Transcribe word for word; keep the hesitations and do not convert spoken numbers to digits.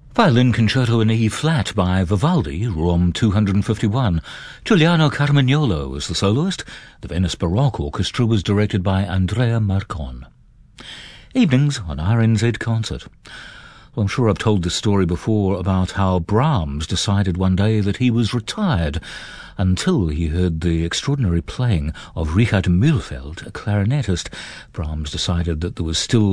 Violin Concerto in E-flat by Vivaldi, ROM two fifty-one. Giuliano Carmignolo was the soloist. The Venice Baroque Orchestra was directed by Andrea Marcon. Evenings on R N Z Concert. Well, I'm sure I've told this story before about how Brahms decided one day that he was retired until he heard the extraordinary playing of Richard Mühlfeld, a clarinetist. Brahms decided that there was still